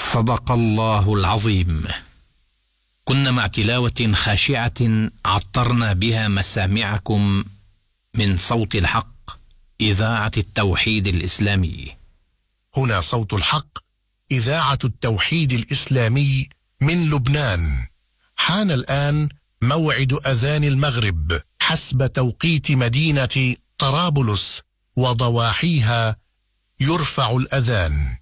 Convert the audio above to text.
صدق الله العظيم. كنا مع تلاوة خاشعة عطرنا بها مسامعكم من صوت الحق، إذاعة التوحيد الإسلامي. هنا صوت الحق، إذاعة التوحيد الإسلامي من لبنان. حان الآن موعد أذان المغرب حسب توقيت مدينة طرابلس وضواحيها. يرفع الأذان.